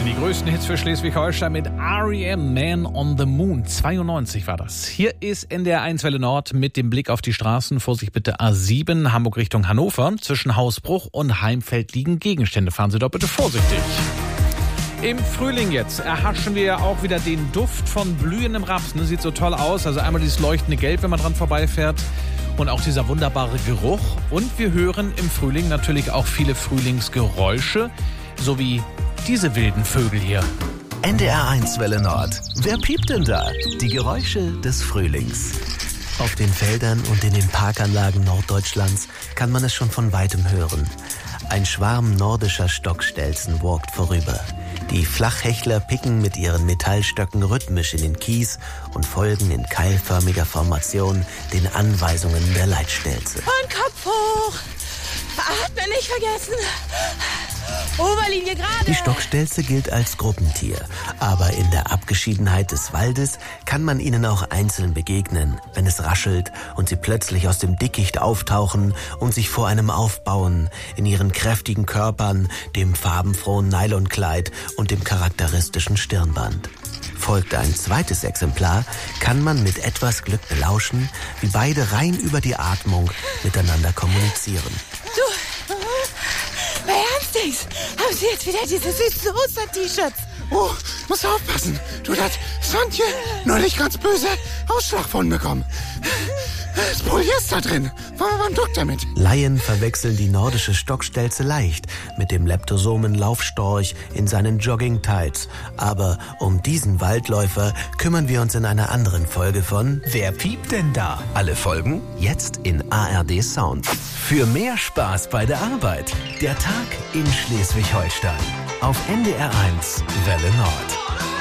sind die größten Hits für Schleswig-Holstein mit R.E.M. Man on the Moon. 92 war das. Hier ist NDR 1 Welle Nord mit dem Blick auf die Straßen. Vorsicht bitte A7, Hamburg Richtung Hannover. Zwischen Hausbruch und Heimfeld liegen Gegenstände. Fahren Sie doch bitte vorsichtig. Im Frühling jetzt erhaschen wir ja auch wieder den Duft von blühendem Raps. Ne? Sieht so toll aus. Also einmal dieses leuchtende Gelb, wenn man dran vorbeifährt. Und auch dieser wunderbare Geruch. Und wir hören im Frühling natürlich auch viele Frühlingsgeräusche. So wie diese wilden Vögel hier. NDR 1 Welle Nord. Wer piept denn da? Die Geräusche des Frühlings. Auf den Feldern und in den Parkanlagen Norddeutschlands kann man es schon von weitem hören. Ein Schwarm nordischer Stockstelzen walkt vorüber. Die Flachhechler picken mit ihren Metallstöcken rhythmisch in den Kies und folgen in keilförmiger Formation den Anweisungen der Leitstelze. Und Kopf hoch! Atmen nicht vergessen! Oberlinie gerade! Die Stockstelze gilt als Gruppentier, aber in der Abgeschiedenheit des Waldes kann man ihnen auch einzeln begegnen, wenn es raschelt und sie plötzlich aus dem Dickicht auftauchen und sich vor einem aufbauen, in ihren kräftigen Körpern, dem farbenfrohen Nylonkleid und dem charakteristischen Stirnband. Folgt ein zweites Exemplar, kann man mit etwas Glück belauschen, wie beide rein über die Atmung miteinander kommunizieren. Du, bei Ernstings, haben Sie jetzt wieder diese süßen Ostern-T-Shirts? Oh, muss aufpassen. Du, das Sonntje neulich ganz böse Ausschlag von bekommen. Das Polyester drin. Wann duckt er mit? Laien verwechseln die nordische Stockstelze leicht mit dem Leptosomen-Laufstorch in seinen Jogging-Tights. Aber um diesen Waldläufer kümmern wir uns in einer anderen Folge von Wer piept denn da? Alle Folgen jetzt in ARD Sound. Für mehr Spaß bei der Arbeit. Der Tag in Schleswig-Holstein. Auf NDR 1 Welle Nord.